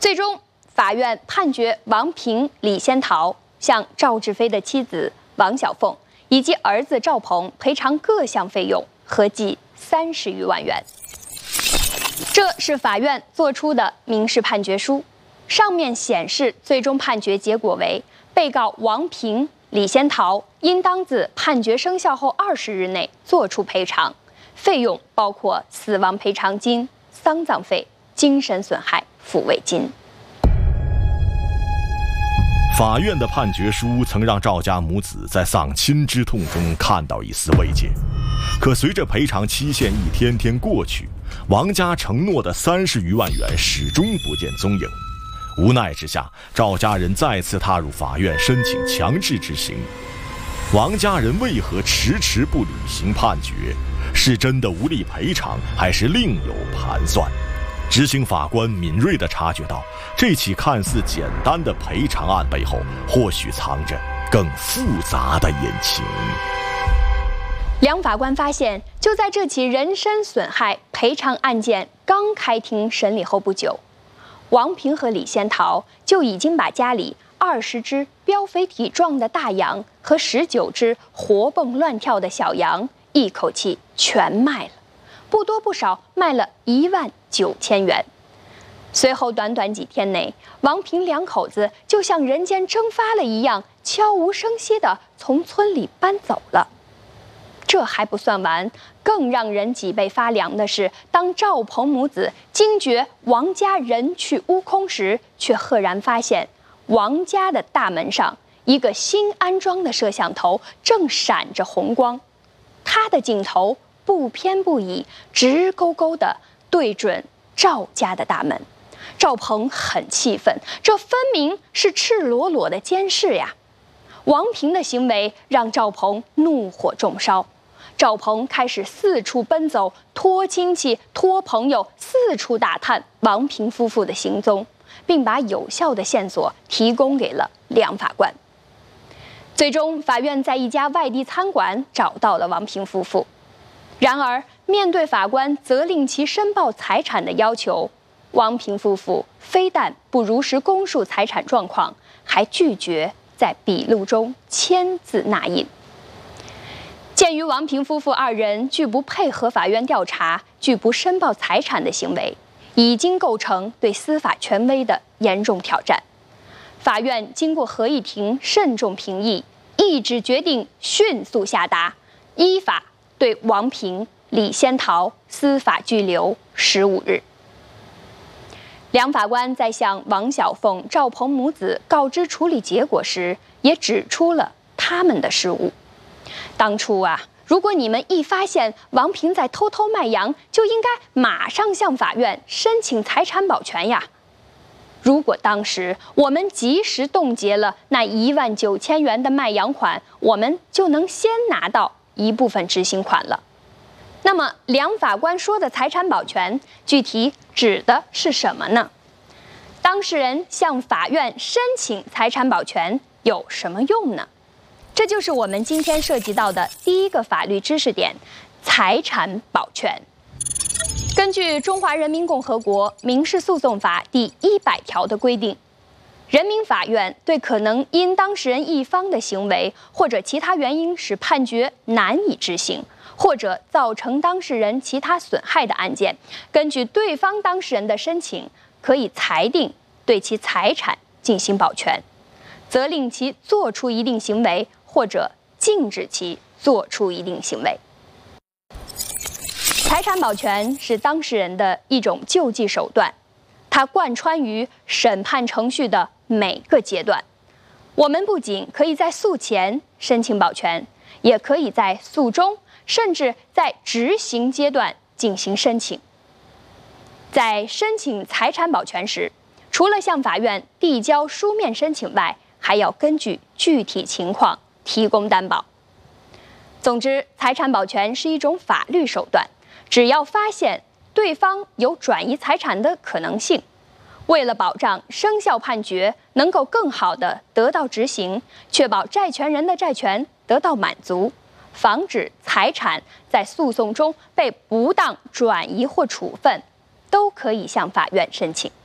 最终，法院判决王平、李仙桃向赵志飞的妻子王小凤以及儿子赵鹏赔偿各项费用合计30余万元。这是法院作出的民事判决书，上面显示最终判决结果为：被告王平、李仙桃应当自判决生效后20日内作出赔偿，费用包括死亡赔偿金、丧葬费、精神损害抚慰金。 法院的判决书曾让赵家母子在丧亲之痛中看到一丝慰藉，可随着赔偿期限一天天过去，王家承诺的30余万元始终不见踪影。无奈之下，赵家人再次踏入法院申请强制执行。王家人为何迟迟不履行判决？是真的无力赔偿，还是另有盘算？执行法官敏锐地察觉到，这起看似简单的赔偿案背后，或许藏着更复杂的隐情。 梁法官发现，就在这起人身损害赔偿案件刚开庭审理后不久，王平和李仙桃就已经把家里20只膘肥体壮的大羊和19只活蹦乱跳的小羊一口气全卖了，不多不少卖了19000元。随后短短几天内，王平两口子就像人间蒸发了一样，悄无声息地从村里搬走了。这还不算完，更让人脊背发凉的是，当赵鹏母子惊觉王家人去屋空时，却赫然发现王家的大门上一个新安装的摄像头正闪着红光，它的镜头不偏不倚，直勾勾地对准赵家的大门。赵鹏很气愤，这分明是赤裸裸的监视呀！王平的行为让赵鹏怒火中烧，赵鹏开始四处奔走，托亲戚、托朋友，四处打探王平夫妇的行踪，并把有效的线索提供给了梁法官。最终，法院在一家外地餐馆找到了王平夫妇。然而，面对法官责令其申报财产的要求，王平夫妇非但不如实供述财产状况，还拒绝在笔录中签字捺印。鉴于王平夫妇2人拒不配合法院调查、拒不申报财产的行为，已经构成对司法权威的严重挑战。法院经过合议庭慎重评议，一致决定迅速下达，依法对王平、李仙桃司法拘留15日。梁法官在向王小凤、赵鹏母子告知处理结果时，也指出了他们的失误。当初如果你们一发现王平在偷偷卖羊，就应该马上向法院申请财产保全呀。如果当时我们及时冻结了那19000元的卖羊款，我们就能先拿到一部分执行款了。那么，梁法官说的财产保全，具体指的是什么呢？当事人向法院申请财产保全有什么用呢？这就是我们今天涉及到的第一个法律知识点：财产保全。根据《中华人民共和国民事诉讼法》第100条的规定，人民法院对可能因当事人一方的行为或者其他原因使判决难以执行，或者造成当事人其他损害的案件，根据对方当事人的申请，可以裁定对其财产进行保全，责令其做出一定行为，或者禁止其做出一定行为。财产保全是当事人的一种救济手段，它贯穿于审判程序的每个阶段。我们不仅可以在诉前申请保全，也可以在诉中，甚至在执行阶段进行申请。在申请财产保全时，除了向法院递交书面申请外，还要根据具体情况提供担保。总之，财产保全是一种法律手段，只要发现对方有转移财产的可能性，为了保障生效判决能够更好地得到执行，确保债权人的债权得到满足，防止财产在诉讼中被不当转移或处分，都可以向法院申请。